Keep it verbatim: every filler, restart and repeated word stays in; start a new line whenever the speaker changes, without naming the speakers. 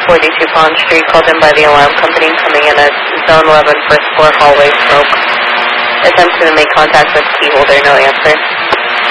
forty-two Pond Street, called in by the alarm company, coming in at Zone eleven, first floor hallway smoke. Attempted to make contact with key holder, no answer.